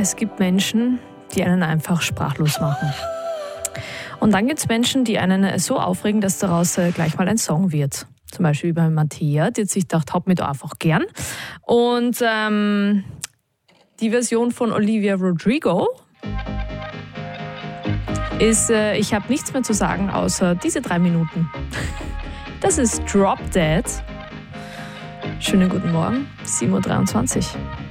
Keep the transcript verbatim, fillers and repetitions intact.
Es gibt Menschen, die einen einfach sprachlos machen. Und dann gibt es Menschen, die einen so aufregen, dass daraus gleich mal ein Song wird. Zum Beispiel bei Mattea, die hat sich gedacht, hab mich da einfach gern. Und ähm, die Version von Olivia Rodrigo ist, äh, ich habe nichts mehr zu sagen, außer diese drei Minuten. Das ist Drop Dead. Schönen guten Morgen, sieben Uhr dreiundzwanzig.